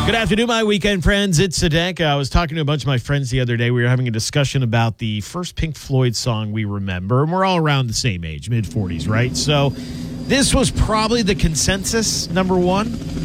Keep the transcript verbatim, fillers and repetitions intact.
Good afternoon, my weekend friends. It's Sadek. I was talking to a bunch of my friends the other day. We were having a discussion about the first Pink Floyd song we remember, and we're all around the same age, mid forties, right? So this was probably the consensus, number one.